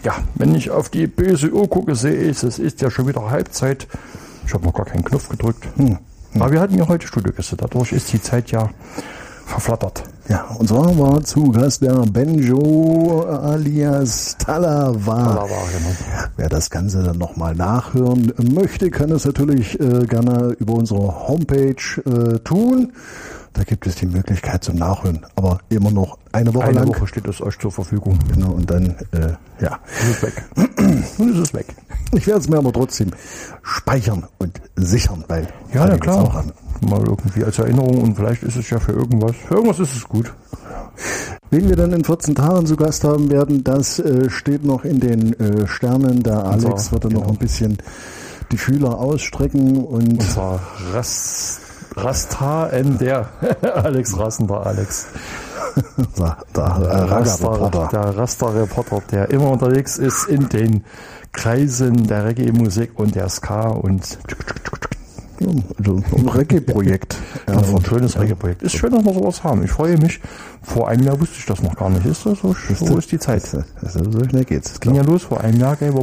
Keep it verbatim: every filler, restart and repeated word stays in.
Ja, wenn ich auf die böse Uhr gucke, sehe ich, es ist ja schon wieder Halbzeit. Ich habe noch gar keinen Knopf gedrückt. Hm. Aber wir hatten ja heute Studiogäste, dadurch ist die Zeit ja verflattert. Ja, und zwar war zu Gast der Benjo alias Talava. Talava, genau. Wer das Ganze dann nochmal nachhören möchte, kann es natürlich äh, gerne über unsere Homepage äh, tun. Da gibt es die Möglichkeit zum Nachhören, aber immer noch eine Woche eine lang. Eine Woche steht es euch zur Verfügung. Genau, und dann, äh, ja. Ist es weg. Und ist es weg. Ich werde es mir aber trotzdem speichern und sichern, weil ja, ja klar. Auch an. Mal irgendwie als Erinnerung und vielleicht ist es ja für irgendwas. Für irgendwas ist es gut. Wen wir dann in vierzehn Tagen zu Gast haben werden, das äh, steht noch in den äh, Sternen. Der Alex Unser, wird dann genau. noch ein bisschen die Fühler ausstrecken und unser Rast, Rasta in der Alex Rassender Alex. der, der Raga-Reporter. Der Rasta-Reporter, der immer unterwegs ist in den Kreisen der Reggae-Musik und der Ska und also ein Reggae-Projekt. Ja, ja, ein schönes ja. Reggae-Projekt. Ist schön, dass wir sowas haben. Ich freue mich. Vor einem Jahr wusste ich das noch gar nicht. Ist das so? So ist die Zeit. So schnell geht's. Es ging ja los vor einem Jahr,